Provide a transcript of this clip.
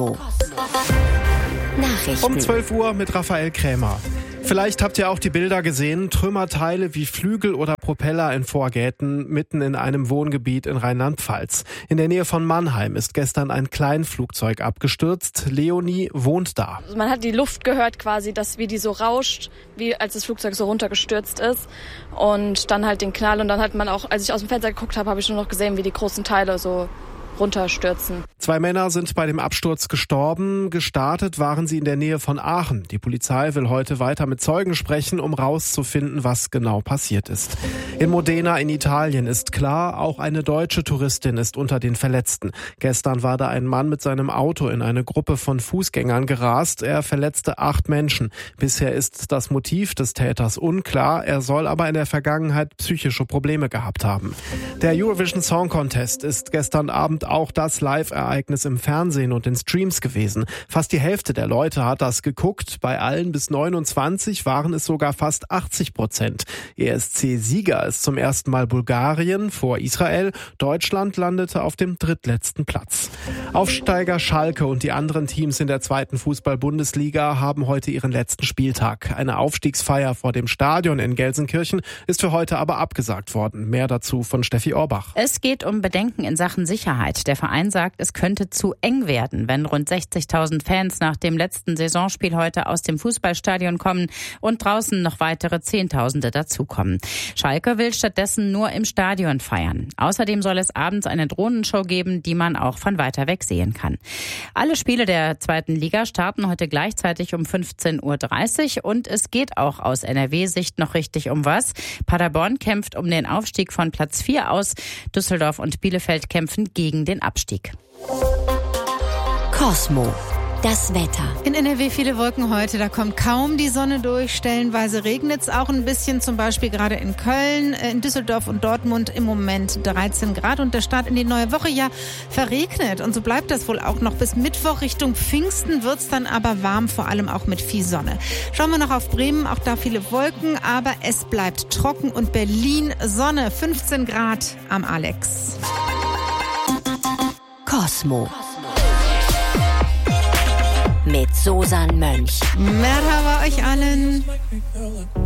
Nachrichten. Um 12 Uhr mit Raphael Krämer. Vielleicht habt ihr auch die Bilder gesehen. Trümmerteile wie Flügel oder Propeller in Vorgärten mitten in einem Wohngebiet in Rheinland-Pfalz. In der Nähe von Mannheim ist gestern ein Kleinflugzeug abgestürzt. Leonie wohnt da. Man hat die Luft gehört quasi, wie die so rauscht, wie als das Flugzeug so runtergestürzt ist. Und dann halt den Knall. Und dann hat man auch, als ich aus dem Fenster geguckt habe, habe ich nur noch gesehen, wie die großen Teile so runterstürzen. 2 Männer sind bei dem Absturz gestorben. Gestartet waren sie in der Nähe von Aachen. Die Polizei will heute weiter mit Zeugen sprechen, um rauszufinden, was genau passiert ist. In Modena in Italien ist klar, auch eine deutsche Touristin ist unter den Verletzten. Gestern war da ein Mann mit seinem Auto in eine Gruppe von Fußgängern gerast. Er verletzte 8 Menschen. Bisher ist das Motiv des Täters unklar. Er soll aber in der Vergangenheit psychische Probleme gehabt haben. Der Eurovision Song Contest ist gestern Abend auch das Live-Ereignis im Fernsehen und in Streams gewesen. Fast die Hälfte der Leute hat das geguckt. Bei allen bis 29 waren es sogar fast 80%. ESC-Sieger ist zum ersten Mal Bulgarien vor Israel. Deutschland landete auf dem drittletzten Platz. Aufsteiger Schalke und die anderen Teams in der 2. Fußball-Bundesliga haben heute ihren letzten Spieltag. Eine Aufstiegsfeier vor dem Stadion in Gelsenkirchen ist für heute aber abgesagt worden. Mehr dazu von Steffi Orbach. Es geht um Bedenken in Sachen Sicherheit. Der Verein sagt, es könnte zu eng werden, wenn rund 60.000 Fans nach dem letzten Saisonspiel heute aus dem Fußballstadion kommen und draußen noch weitere Zehntausende dazukommen. Schalke will stattdessen nur im Stadion feiern. Außerdem soll es abends eine Drohnenshow geben, die man auch von weiter weg sehen kann. Alle Spiele der 2. Liga starten heute gleichzeitig um 15.30 Uhr und es geht auch aus NRW-Sicht noch richtig um was. Paderborn kämpft um den Aufstieg von Platz 4 aus. Düsseldorf und Bielefeld kämpfen gegen den Abstieg. Cosmo. Das Wetter. In NRW viele Wolken heute, da kommt kaum die Sonne durch. Stellenweise regnet es auch ein bisschen, zum Beispiel gerade in Köln, in Düsseldorf und Dortmund im Moment 13 Grad. Und der Start in die neue Woche ja verregnet. Und so bleibt das wohl auch noch bis Mittwoch. Richtung Pfingsten wird es dann aber warm, vor allem auch mit viel Sonne. Schauen wir noch auf Bremen, auch da viele Wolken, aber es bleibt trocken. Und Berlin Sonne, 15 Grad am Alex. Cosmo. Mit Susan Mönch. Merhaba euch allen.